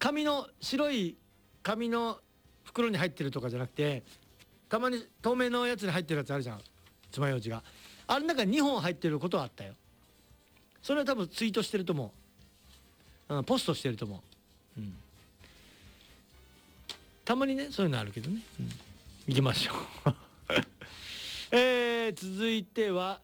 白い紙の袋に入ってるとかじゃなくて、たまに透明のやつに入ってるやつあるじゃん、爪楊枝が。あれの中に2本入ってることはあったよ。それは多分ツイートしてると思う、ポストしてると思う、たまにねそういうのあるけどね、行きましょう続いては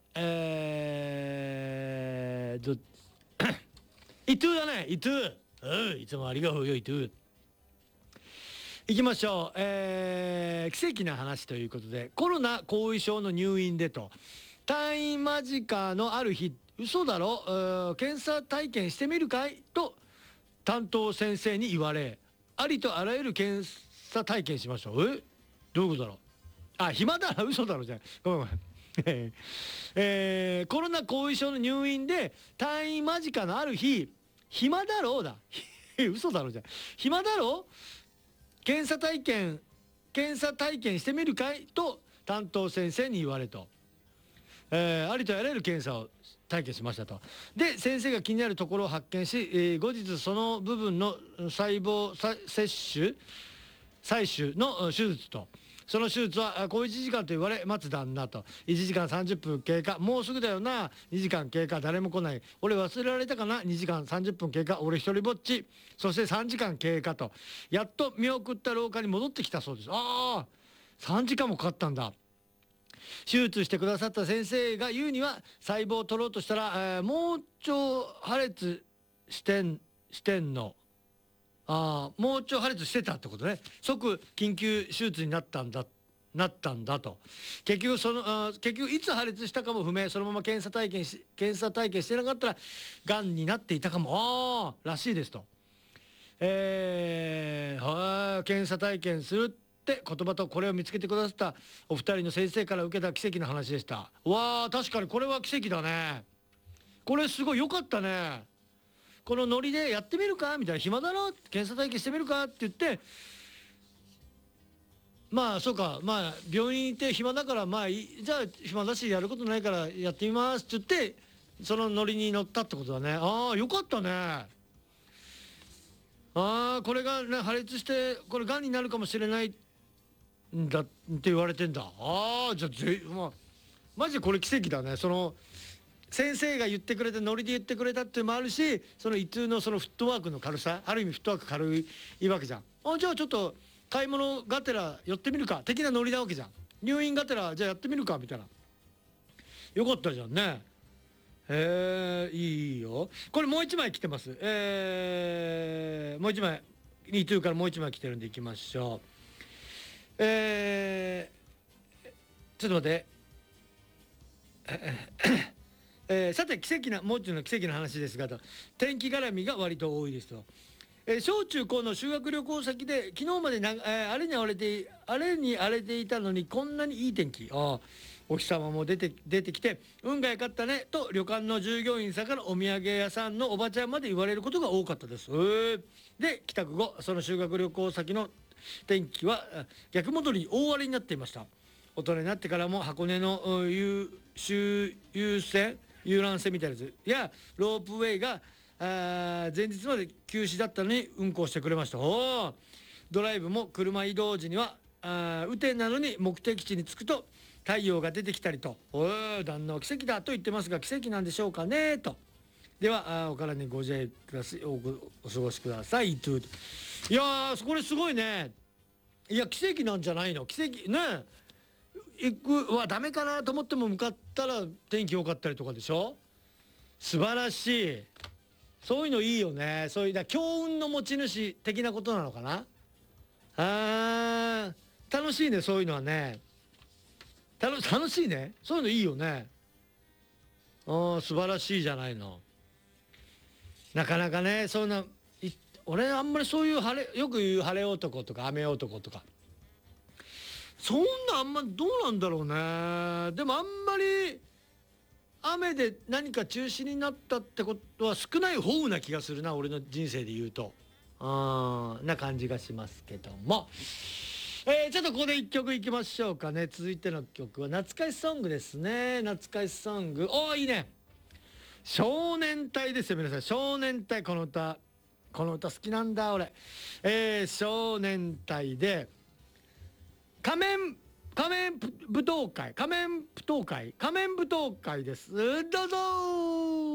イトゥだね、イトゥ、いつもありがとうよイトゥ。行きましょう、奇跡な話ということで、コロナ後遺症の入院でと、退院間近のある日、嘘だろ、検査体験してみるかいと担当先生に言われ、ありとあらゆる検査体験しましょう。どういうことだろう。あ、暇だな、嘘だろじゃん、ごめんごめんコロナ後遺症の入院で退院間近のある日、暇だろうだ嘘だろじゃん、暇だろ、検査体験してみるかいと担当先生に言われと、ありとあらゆる検査を体験しましたと。で先生が気になるところを発見し、後日その部分の細胞採取の手術と、その手術は小1時間と言われ待つ旦那と、1時間30分経過、もうすぐだよな、2時間経過、誰も来ない、俺忘れられたかな、2時間30分経過、俺一人ぼっち、そして3時間経過と、やっと見送った廊下に戻ってきたそうです。ああ、3時間もかかったんだ。手術してくださった先生が言うには、細胞を取ろうとしたら、盲腸破裂してんの、盲腸破裂してたってことね。即緊急手術になったんだと。結局いつ破裂したかも不明。そのまま検査体験してなかったらがんになっていたかもらしいですと。検査体験するって言葉とこれを見つけてくださったお二人の先生から受けた奇跡の話でした。わあ、確かにこれは奇跡だね。これすごい良かったね。このノリでやってみるかみたいな、暇だろ、検査体験してみるかって言って、まあそうか、まあ病院行って暇だから、まあじゃあ暇だしやることないからやってみますって言って、そのノリに乗ったってことだね。ああ、よかったね。ああ、これがね破裂してこれがんになるかもしれないんだって言われてんだ。ああ、じゃあマジでこれ奇跡だね。その先生が言ってくれて、ノリで言ってくれたっていうのもあるし、その胃痛のそのフットワークの軽さ、ある意味フットワーク軽いわけじゃん。じゃあちょっと買い物がてら寄ってみるか的なノリなわけじゃん。入院がてらじゃあやってみるかみたいな。よかったじゃんね。いいよ。これもう一枚来てます。もう一枚、胃痛からもう一枚来てるんでいきましょう。ちょっと待って。さてもう一つの奇跡の話ですがと、天気絡みが割と多いですと。小中高の修学旅行先で昨日まで荒れに荒れていたのにこんなにいい天気、お日様も出てきて運が良かったねと旅館の従業員さんからお土産屋さんのおばちゃんまで言われることが多かったです。で帰宅後、その修学旅行先の天気は逆戻りに大荒れになっていました。大人になってからも箱根の遊覧船みたいなやつやロープウェイが前日まで休止だったのに運行してくれました。ドライブも車移動時には雨天なのに目的地に着くと太陽が出てきたりと、旦那は奇跡だと言ってますが奇跡なんでしょうかねと。ではお体にご自愛ください、お過ごしくださいと。いやー、これすごいね。いや奇跡なんじゃないの。奇跡ね。行くはダメかなと思っても向かったら天気良かったりとかでしょ。素晴らしい。そういうのいいよね。そういう強運の持ち主的なことなのかな。楽しいね、そういうのはね。楽しいね、そういうのいいよね。素晴らしいじゃないの。なかなかね、そんな俺あんまりそういうよく言う晴れ男とか雨男とか、そんなあんまどうなんだろうね。でもあんまり雨で何か中止になったってことは少ない方な気がするな、俺の人生で言うと。な感じがしますけども、ちょっとここで一曲いきましょうかね。続いての曲は懐かしソングですね。懐かしソング、いいね。少年隊ですよ皆さん。少年隊、この歌この歌好きなんだ俺。少年隊で仮面舞踏会です。どうぞー。